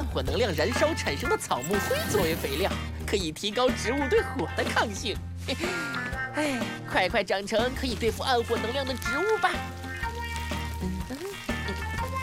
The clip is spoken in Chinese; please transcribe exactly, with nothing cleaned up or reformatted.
火能量燃烧产生的草木灰作为肥料，可以提高植物对火的抗性。哎，快快长成可以对付暗火能量的植物吧！